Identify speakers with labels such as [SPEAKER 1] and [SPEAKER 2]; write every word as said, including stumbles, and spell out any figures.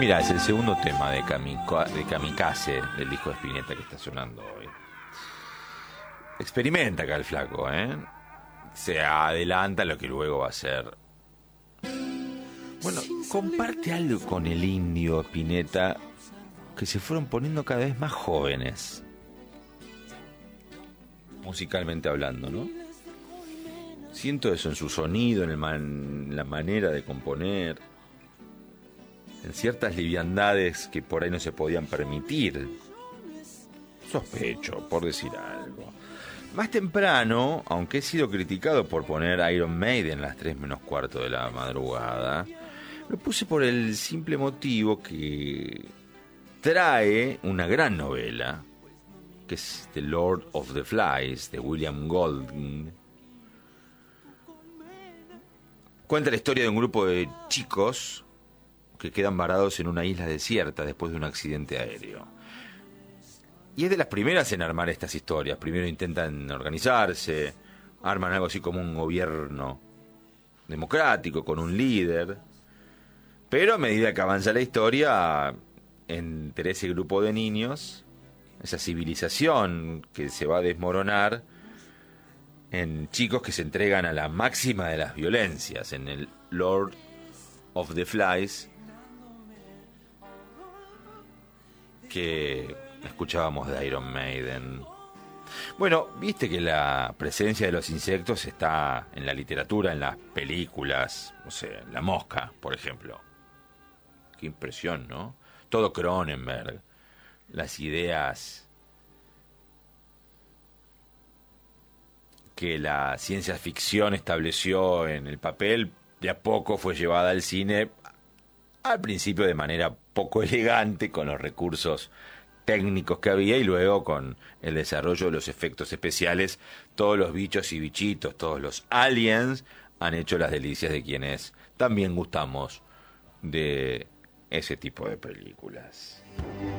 [SPEAKER 1] Mira, es el segundo tema de, Kamiko- de Kamikaze, del disco de Spinetta que está sonando hoy. Experimenta acá el flaco, ¿eh? Se adelanta lo que luego va a ser. Bueno, comparte algo con el indio Spinetta, que se fueron poniendo cada vez más jóvenes, musicalmente hablando, ¿no? Siento eso en su sonido, en el man, la manera de componer, en ciertas liviandades que por ahí no se podían permitir. Sospecho, por decir algo. Más temprano, aunque he sido criticado por poner Iron Maiden a las tres menos cuarto de la madrugada, lo puse por el simple motivo que trae una gran novela, que es The Lord of the Flies, de William Golding. Cuenta la historia de un grupo de chicos que quedan varados en una isla desierta después de un accidente aéreo. Y es de las primeras en armar estas historias. Primero intentan organizarse, arman algo así como un gobierno democrático con un líder, pero a medida que avanza la historia, entre ese grupo de niños, esa civilización que se va a desmoronar en chicos que se entregan a la máxima de las violencias. En el Lord of the Flies, que escuchábamos de Iron Maiden. Bueno, viste que la presencia de los insectos está en la literatura, en las películas, no sé, La Mosca, por ejemplo. Qué impresión, ¿no? Todo Cronenberg, las ideas que la ciencia ficción estableció en el papel, de a poco fue llevada al cine, al principio de manera poco elegante, con los recursos técnicos que había, y luego con el desarrollo de los efectos especiales, todos los bichos y bichitos, todos los aliens han hecho las delicias de quienes también gustamos de ese tipo de películas.